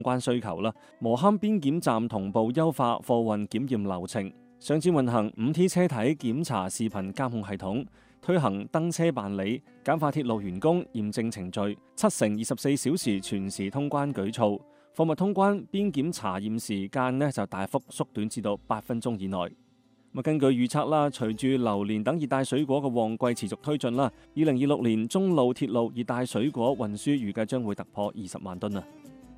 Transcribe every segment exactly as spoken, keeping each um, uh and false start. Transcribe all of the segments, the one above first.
關需求啦。磨坑邊檢站同步優化貨運檢驗流程，上線運行五 T 車體檢查視頻監控系統，推行登車辦理，簡化鐵路員工驗證程序，七成二十四小時全時通關舉措。貨物通關邊檢查驗時間呢就大幅縮短至到八分鐘以內。咁根據預測啦，隨住榴蓮等熱帶水果嘅旺季持續推進啦，二零二六年中路鐵路熱帶水果運輸預計將會突破二十萬噸啊！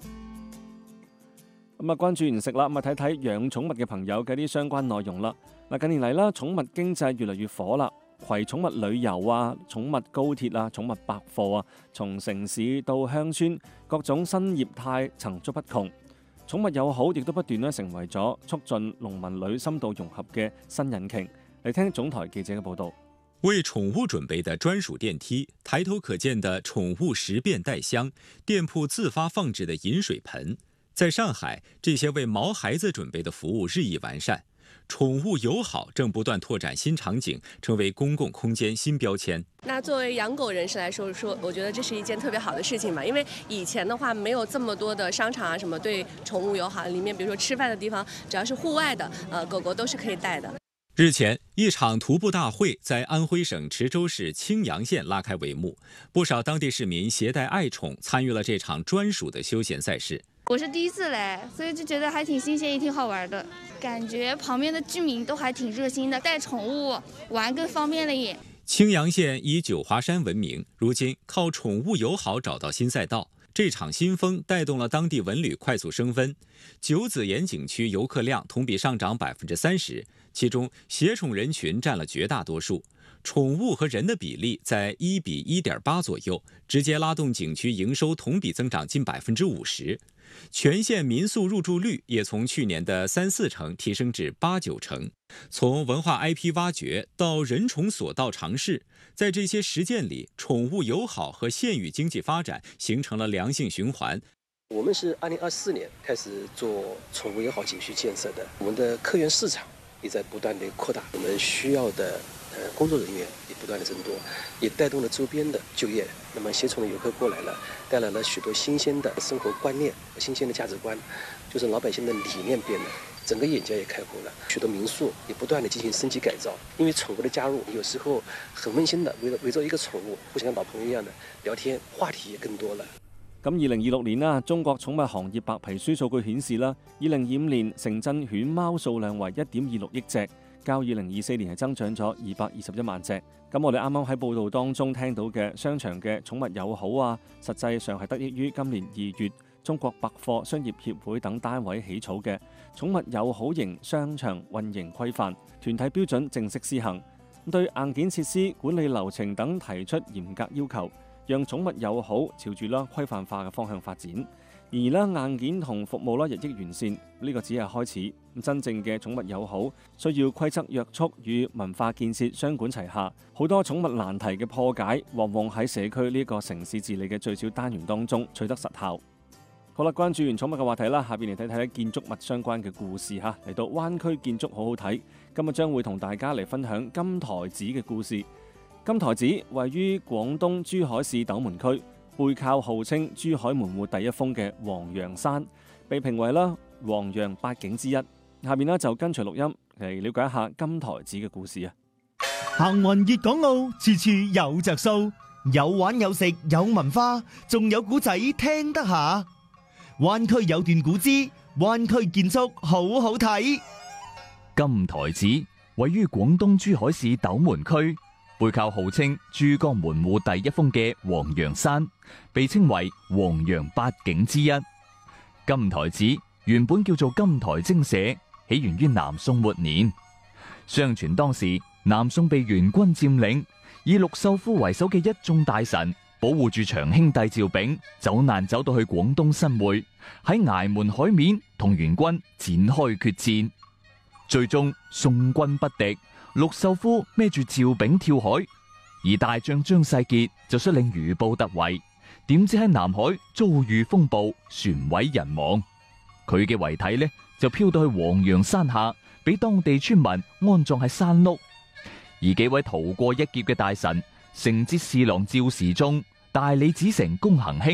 咁啊，關注完食啦，咁啊睇睇養寵物嘅朋友嘅啲相關內容啦。嗱，近年嚟啦，寵物經濟越嚟越火啦。攜寵物旅遊啊、寵物高鐵啊、寵物百貨啊，從城市到鄉村，各種新業態層出不窮。寵物友好亦都不斷咧成為咗促進農民旅深度融合嘅新引擎。嚟聽總台記者嘅報導。 為寵物準備的專屬電梯，抬頭可見的寵物十便袋箱，店鋪自發放置的飲水盆，在上海，這些為毛孩子準備的服務日益完善。寵物友好正不斷拓展新場景，成為公共空間新標籤。 那作為養狗人士來說，說我覺得這是一件特別好的事情嘛，因為以前的話沒有這麼多的商場啊，什麼對寵物友好，裡面比如說吃飯的地方，只要是戶外的，呃，狗狗都是可以帶的。 日前，一場徒步大會在安徽省池州市青陽縣拉開帷幕，不少當地市民攜帶愛寵參與了這場專屬的休閒賽事。 我是第一次來，所以就覺得還挺新鮮，也挺好玩的。感覺旁邊的居民都還挺熱心的，帶寵物玩更方便了也。 青陽縣以九華山聞名，如今靠寵物友好找到新賽道。這場新風帶動了當地文旅快速升溫，九子岩景區遊客量同比上漲百分之三十，其中攜寵人群佔了絕大多數。寵物和人的比例在一比一點八左右，直接拉動景區營收同比增長近百分之五十。全縣民宿入住率也從去年的三四成提升至八九成。從文化 I P 挖掘到人寵所到嘗試，在這些實踐裡，寵物友好和縣域經濟發展形成了良性循環。 我們是二零二四年開始做寵物友好景區建設的，我們的客源市場也在不斷地擴大，我們需要的呃工作人員也不斷地增多，也帶動了周邊的就業。那麼攜寵的遊客過來了，帶來了許多新鮮的生活觀念、新鮮的價值觀，就是老百姓的理念變了，整個眼界也開闊了。許多民宿也不斷地進行升級改造，因為寵物的加入，有時候很溫馨的，圍圍着一個寵物，互相像老朋友一樣的聊天，話題也更多了。 咁二零二六年啦，中國寵物行業白皮書數據顯示啦，二零二五年城鎮犬貓數量為一點二六億隻，較二零二四年係增長咗二百二十一萬隻。咁我哋啱啱喺報道當中聽到嘅商場嘅寵物友好啊，實際上係得益於今年二月中國百貨商業協會等單位起草嘅寵物友好型商場運營規範，團體標準正式施行，對硬件設施、管理流程等提出嚴格要求，讓寵物友好朝住啦規範化嘅方向發展。而啦硬件同服務啦日益完善，呢個只係開始。真正嘅寵物友好需要規則約束與文化建設雙管齊下，好多寵物難題嘅破解，往往喺社區呢個城市治理嘅最小單元當中取得實效。好啦，關注完寵物嘅話題啦，下邊嚟睇睇建築物相關嘅故事嚇。嚟到灣區建築好好睇，今日將會同大家嚟分享金台寺嘅故事。金台寺位於廣東珠海市斗門區，背靠號稱珠海門戶第一峰嘅黃楊山，被評為啦黃楊八景之一。下面呢就跟隨錄音嚟了解一下金台寺嘅故事啊！ 行運粵港澳，處處有着數，有玩有食有文化，仲有古仔聽得下。灣區有段古之，灣區建築好好睇。 金台寺位於廣東珠海市斗門區，背靠號稱珠江門戶第一峰嘅黃楊山，被稱為黃楊八景之一。金台寺原本叫做金台精舍，起源於南宋末年。相傳當時南宋被元軍佔領，以陸秀夫為首嘅一眾大臣保護住長兄弟趙昺走難走到去廣東新會，喺崖門海面同元軍展開決戰。最終宋軍不敵，陸秀夫孭住趙昺跳海，而大將張世傑就率領餘部突圍，點知喺南海遭遇風暴，船毀人亡。佢嘅遺體呢就飄到去黃楊山下，俾當地村民安葬喺山麓。而幾位逃過一劫嘅大臣，承接侍郎趙時中、大理寺丞公行興、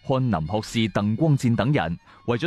翰林學士鄧光戰等人為咗